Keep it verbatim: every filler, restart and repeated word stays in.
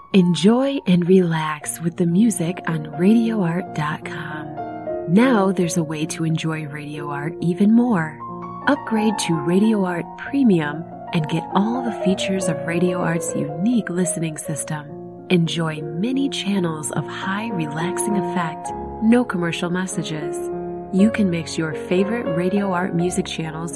Enjoy and relax with the music on radio art dot com. Now there's a way to enjoy Radio Art even more. Upgrade to Radio Art Premium and get all the features of Radio Art's unique listening system. Enjoy many channels of high relaxing effect, no commercial messages. You can mix your favorite Radio Art music channels